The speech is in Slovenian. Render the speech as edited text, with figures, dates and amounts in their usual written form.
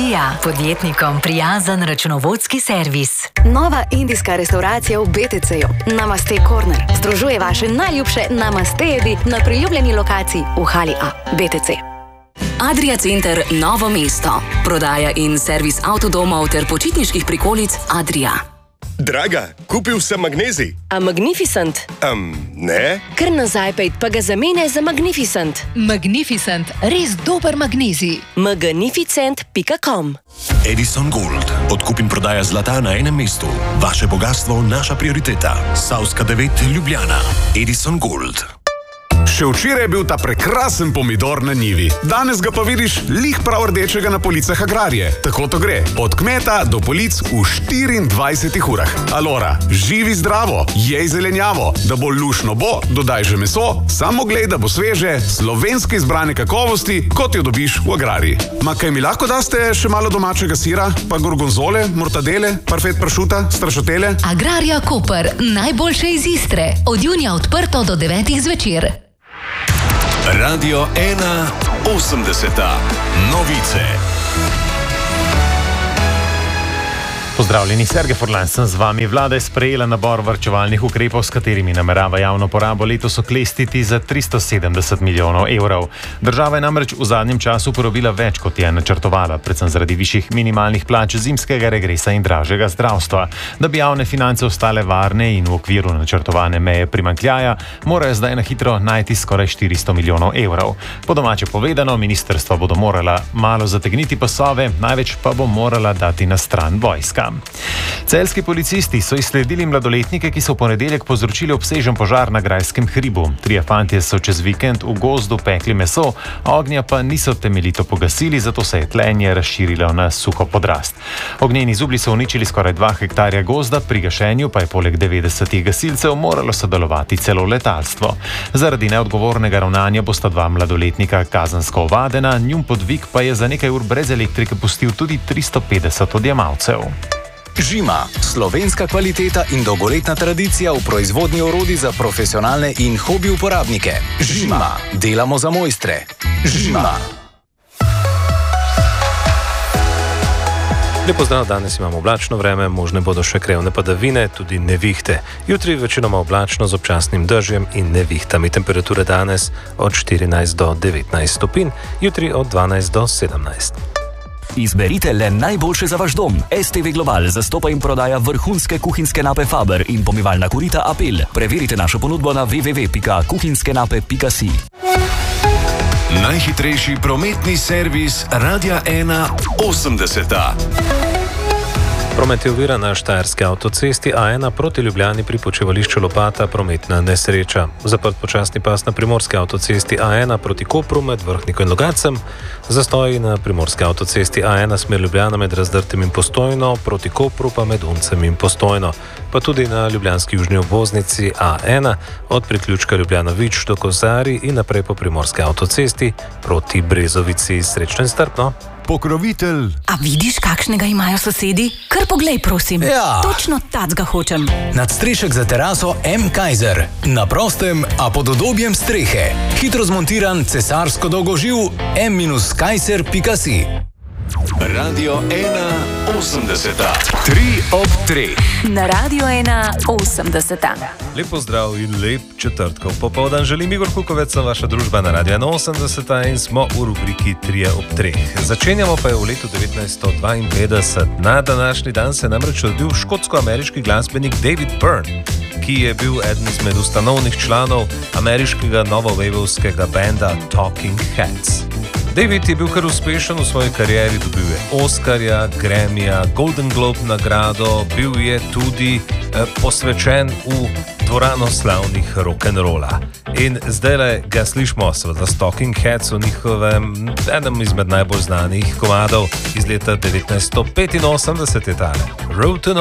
Adria, podjetnikom prijazen računovodski servis. Nova indijska restauracija v BTC-ju, Namaste Corner, združuje vaše najljubše namaste jedi na priljubljeni lokaciji v hali A, BTC. Adria Center Novo mesto. Prodaja in servis avtodomov ter počitniških prikolic Adria. Draga, kupil sem magnezij. A Magnificent? Ne. Kar nazaj pejt, pa ga zamene za Magnificent. Magnificent, res dober magnezij. Magnificent.com. Edison Gold. Odkup in prodaja zlata na enem mestu. Vaše bogastvo, naša prioriteta. Savska 9, Ljubljana. Edison Gold. Še včeraj je bil ta prekrasen pomidor na njivi. Danes ga pa vidiš lih prav rdečega na policah Agrarije. Tako to gre. Od kmeta do polic v 24 urah. Alora, živi zdravo, jej zelenjavo. Da bo lušno bo, dodaj že meso, samo glej, da bo sveže, slovenske izbrane kakovosti, kot jo dobiš v Agrariji. Ma kaj mi lahko daste še malo domačega sira, pa gorgonzole, mortadele, parfet pršuta, strašotele? Agrarija Koper, najboljše iz Istre. Od junija odprto do 9 zvečer. Radio 1 80. Novice. Pozdravljeni, Sergej Furlan sem z vami. Vlada je sprejela nabor varčevalnih ukrepov, s katerimi namerava javno porabo letos oklestiti za 370 milijonov evrov. Država je namreč v zadnjem času porabila več, kot je načrtovala, predvsem zaradi višjih minimalnih plač, zimskega regresa in dražjega zdravstva. Da bi javne finance ostale varne in v okviru načrtovane meje primanjkljaja, morajo zdaj na hitro najti skoraj 400 milijonov evrov. Po domače povedano, ministrstva bodo morala malo zategniti pasove, največ pa bo morala dati na stran vojska. Celjski policisti so izsledili mladoletnike, ki so v ponedeljek povzročili obsežen požar na Grajskem hribu. 3 fantje so čez vikend v gozdu pekli meso, ognja pa niso temeljito pogasili, zato se je tlenje razširilo na suho podrast. Ognjeni zublji so uničili skoraj 2 hektarja gozda, pri gašenju pa je poleg 90 gasilcev moralo sodelovati celo letalstvo. Zaradi neodgovornega ravnanja bosta 2 mladoletnika kazensko ovadena, njun podvig pa je za nekaj ur brez elektrike pustil tudi 350 odjemalcev. Žima, slovenska kvaliteta in dolgoletna tradicija v proizvodnji orodij za profesionalne in hobi uporabnike. Žima, delamo za mojstre. Žima. Lep pozdrav, danes imamo oblačno vreme, možne bodo še krevne padavine, tudi nevihte. Jutri večinoma oblačno z občasnim dežjem in nevihtami. Temperature danes od 14 do 19 stopinj, jutri od 12 do 17. Izberite le najboljše za vaš dom. STV Global zastopa in prodaja vrhunske kuhinjske nape Faber in pomivalna korita Apel. Preverite našo ponudbo na www.kuhinjskenape.si. Najhitrejši prometni servis Radia 1 80. Promet je oviran na štajerski avtocesti A1 proti Ljubljani pri počivališču Lopata, prometna nesreča. Zaprt počasni pas na primorski avtocesti A1 proti Kopru med Vrhniko in Logatcem. Zastoji na primorski avtocesti A1 smer Ljubljana med Razdrtem in Postojno, proti Kopru pa med Uncem in Postojno. Pa tudi na ljubljanski južni obvoznici A1 od priključka Ljubljana-Vič do Kozarij in naprej po primorski avtocesti proti Brezovici. Srečno in strpno. Pokrovitelj. A vidiš, kakšnega imajo sosedi? Kar poglej, prosim. Ja. Točno tacga hočem. Nadstrešek za teraso M. Kaiser. Na prostem, a pod udobjem strehe. Hitro zmontiran cesarsko dolgoživ m-kaiser.si. Radio 1 80. 3 ob 3. Na Radio 1 80. Lep pozdrav in lep četrtkov popoldan. Želim Igor Kukovec, vaša družba na Radio 1 80 in smo v rubriki 3 ob 3. Začenjamo pa je v letu 1952. Na današnji dan se namreč rodil škotsko-ameriški glasbenik David Byrne, ki je bil eden izmed ustanovnih članov ameriškega novovejvovskega benda Talking Heads. David je bil kar uspešen v svoji karieri, dobil je Oscarja, Grammyja, Golden Globe nagrado, bil je tudi posvečen v dvorano slavnih rock'n'rolla. In zdaj ga slišimo seveda s Talking Heads v njihovem enem izmed najbolj znanih komadov iz leta 1985 je tale. Road to